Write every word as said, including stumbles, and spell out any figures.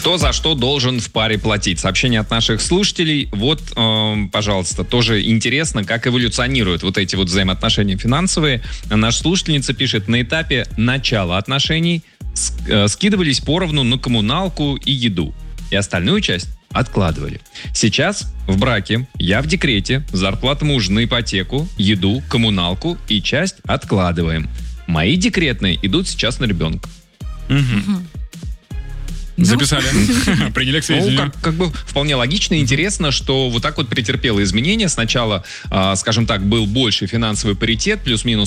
Кто за что должен в паре платить? Сообщение от наших слушателей. Вот, э, пожалуйста, тоже интересно, как эволюционируют вот эти вот взаимоотношения финансовые. Наша слушательница пишет: на этапе начала отношений э, скидывались поровну на коммуналку и еду. И остальную часть откладывали. Сейчас в браке, я в декрете, зарплата мужа на ипотеку, еду, коммуналку и часть откладываем. Мои декретные идут сейчас на ребенка. Угу. Записали. Приняли к сведению. Ну, как, как бы вполне логично и интересно, что вот так вот претерпело изменения. Сначала, э, скажем так, был больше финансовый паритет, плюс-минус